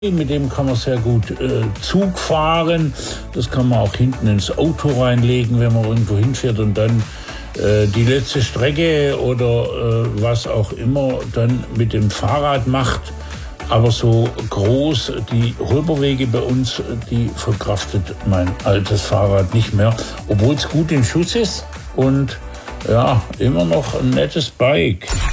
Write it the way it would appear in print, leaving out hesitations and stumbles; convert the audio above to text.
Mit dem kann man sehr gut Zug fahren. Das kann man auch hinten ins Auto reinlegen, wenn man irgendwo hinfährt und dann die letzte Strecke oder was auch immer dann mit dem Fahrrad macht. Aber so groß die Holperwege bei uns, die verkraftet mein altes Fahrrad nicht mehr. Obwohl es gut in Schuss ist und ja, immer noch ein nettes Bike.